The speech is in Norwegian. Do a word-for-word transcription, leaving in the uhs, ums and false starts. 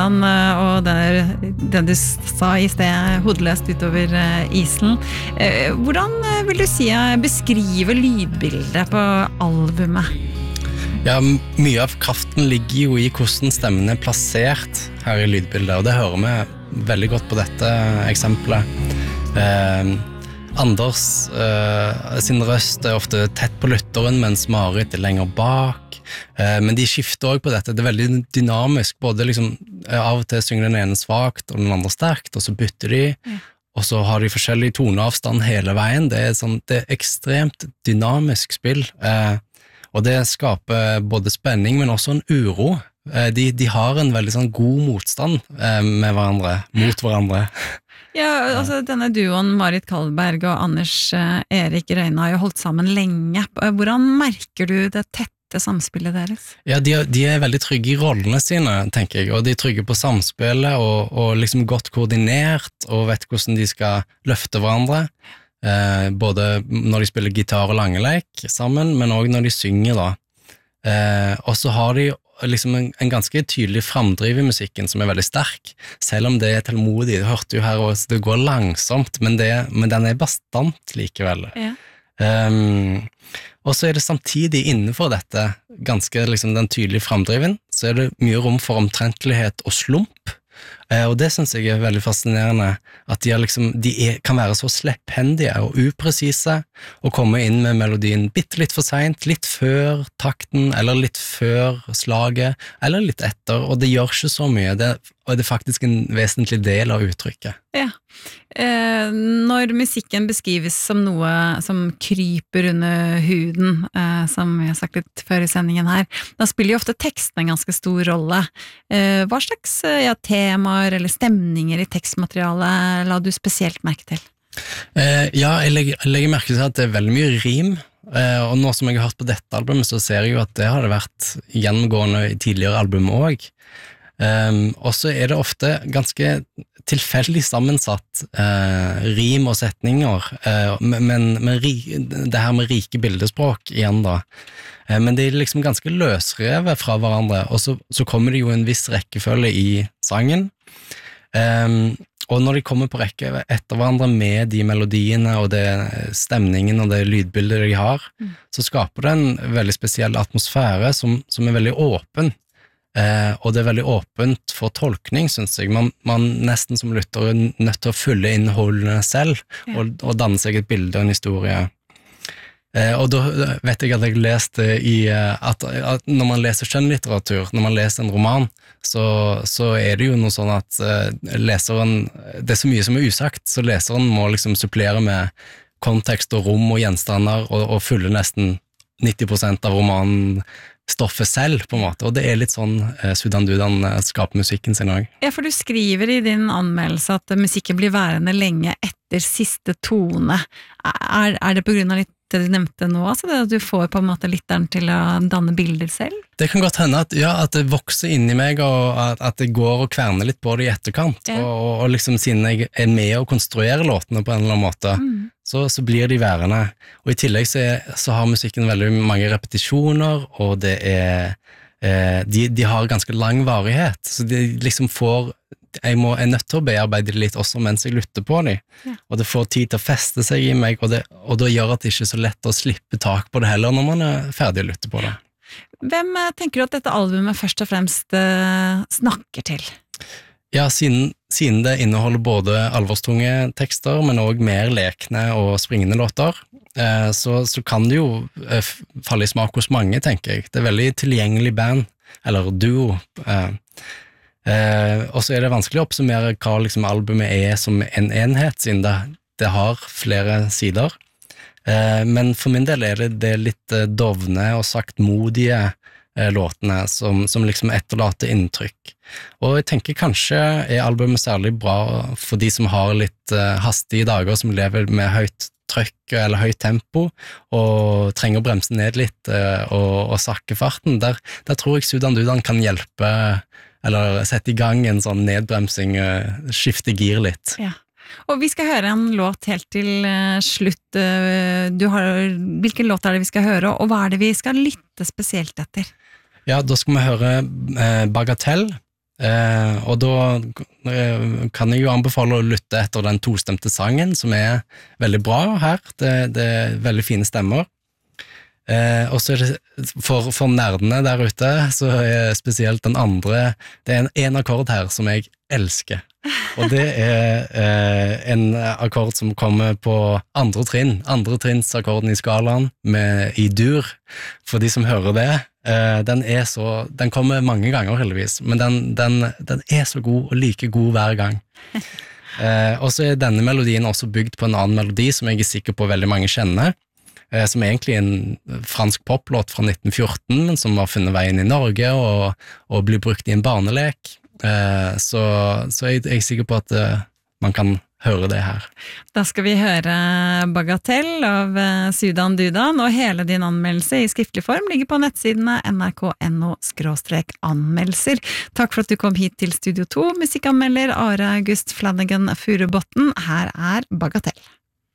Sudan og det, det du sa i sted, hodeløst utover isen. Hvordan vil du si beskrive lydbildet på albumet? Ja, mye av kraften ligger jo i hvordan stemmen er plassert her i lydbildet, og det hører vi veldig godt på dette eksempelet. Eh, Anders eh, sin røst er ofte tett på lytteren, mens Marit er lenger bak. Eh, men de skifter også på dette. Det er veldig dynamisk. Både liksom, av og til synger den ene svagt og den andre sterkt, og så bytter de. Ja. Og så har de forskjellig toneavstand hele veien. Det er, sånn, det er ekstremt dynamisk spill. Eh, og det skaper både spenning, men også en uro. Eh, de, de har en veldig sånn, god motstand eh, med hverandre, mot hverandre. Ja, altså denne duoen Marit Kalberg og Anders eh, Erik Røyne har jo holdt sammen lenge. Hvordan merker du det tette samspillet deres? Ja, de, de er veldig trygge i rollene sine, tenker jeg, og de er trygge på samspillet og, og liksom godt koordinert og vet hvordan de skal løfte hverandre. Eh, både når de spiller gitar og langeleik sammen, men også når de synger da. Eh, og så har de liksom en, en ganske tydelig framdriv i musikken som er veldig sterk, selv om det er tålmodig. Du hørte jo her også, det går langsomt, men, det, men den er bastant likevel. Ja. Um, og så er det samtidig innenfor dette, ganske liksom den tydelige framdriven, så er det mye rom for omtrentlighet og slump. Eh, og det synes jeg er veldig fascinerende, at de, er liksom, de er, kan være så slepphendige og upresise, og komme inn med melodien bitte litt for sent, litt før takten, eller litt før slaget, eller litt etter, og det gjør ikke så mye, det, og det er faktisk en vesentlig del av uttrykket. Ja, eh, når musikken beskrives som noe som kryper under huden, eh, som vi har sagt litt før i sendingen her, da spiller jo ofte teksten en ganske stor rolle. Eh, hva slags ja, temaer eller stemninger i tekstmaterialet la du spesielt merke til? Eh, ja, jeg legger, jeg legger merke til at det er veldig mye rim, eh, og nå som jeg har hørt på dette albumet, så ser jeg jo at det har det vært gjennomgående i tidligere album også. Um, og så er det ofte ganske tilfeldig sammensatt uh, rim og setninger, uh, men, men ri, det her med rike bildespråk igjen da, uh, men det er liksom ganske løsrevet fra hverandre, og så, så kommer det jo en viss rekkefølge i sangen, um, og når de kommer på rekke etter hverandre med de melodiene og det stemningen og det lydbildet de har, mm. så skaper det en veldig spesiell atmosfære som, som er veldig åpen. Eh, og det er veldig åpent for tolkning, synes jeg. Man, man nesten som lytter er nødt til å fylle innholdene selv, ja. og, og danne seg et bilde og en historie. Eh, og da vet jeg at jeg leste i at, at når man leser skjønnlitteratur, når man leser en roman, så, så er det jo noe sånn at uh, leseren, det er så mye som er usagt, så leseren må liksom supplere med kontekst og rom og gjenstander, og, og fylle nesten nitti prosent av romanen stoffet selv, på en måte, og det er litt sånn eh, Sudan Dudan skaper musikken sin også. Ja, for du skriver i din anmeldelse at musikken blir værende lenge etter siste tone. Er, er det på grunn av litt det du nevnte nå, altså det at du får på en måte lytteren til å danne bilder selv? Det kan godt hende at, ja, at det vokser inn i meg, og at, at det går og kverner litt på det i etterkant, ja. og, og liksom siden jeg er med å konstruere låtene på en eller annen måte, mm. så, så blir de værende. Og i tillegg så, er, så har musikken veldig mange repetisjoner, og det er, eh, de, de har ganske lang varighet, så de liksom får jeg må, er nødt til å bearbeide det litt også mens jeg lytter på dem, ja. og det får tid til å feste seg i meg, og det, og det gjør at det ikke er så lett å slippe tak på det heller når man er ferdig å lytte på det. Hvem tenker du at dette albumet først og fremst uh, snakker til? Ja, siden, siden det inneholder både alvorstunge tekster, men også mer lekne og springende låter, eh, så, så kan det jo eh, falle i smak hos mange, tenker jeg. Det er veldig tilgjengelig band, eller duo, eh, Eh, og så er det vanskelig å oppsummere hva liksom albumet er som en enhet, siden det, det har flere sider. Eh, men for min del er det, det litt eh, dovne og saktmodige eh, låtene som, som liksom etterlater inntrykk. Og jeg tenker kanskje er albumet særlig bra for de som har litt eh, hastige dager, som lever med høyt trøkk eller høyt tempo, og trenger å bremse ned litt eh, og, og sakke farten. Der, der tror jeg Sudan Dudan kan hjelpe, eller sette i gang en sånn nedbremsing, skifte gir litt. Ja. Og vi skal høre en låt helt til slutt. Du har, hvilken låt er det vi skal høre, og hva er det vi skal lytte spesielt etter? Ja, da skal vi høre eh, Bagatell, Eh, og da eh, kan jeg jo anbefale å lytte etter den tostemte sangen, som er veldig bra her. Det, det er veldig fine stemmer. Eh, og så er det for, for nerdene der ute, så er spesielt den andre, det er en, en akkord her som jeg elsker. Og det er eh, en akkord som kommer på andre trinn, andre trinnsakkorden i skalaen, med, i dur, for de som hører det. Uh, den er så, den kommer mange ganger heldigvis, men den, den, den er så god og like god hver gang. Uh, og så er denne melodien også bygd på en annen melodi som jeg er sikker på veldig mange kjenner, uh, som er egentlig en fransk poplåt fra nitten fjorten, men som har funnet veien i Norge og, og blir brukt i en barnelek. Uh, så, så jeg, jeg er sikker på at uh, man kan høre det her. Da skal vi høre Bagatell av Sudan Dudan, og hele din anmeldelse i skriftlig form ligger på nettsidene n r k punktum n o skråstrek anmeldelser. Takk for at du kom hit til Studio to, musikkanmelder Are August Flanagan Furubotn. Her er Bagatell.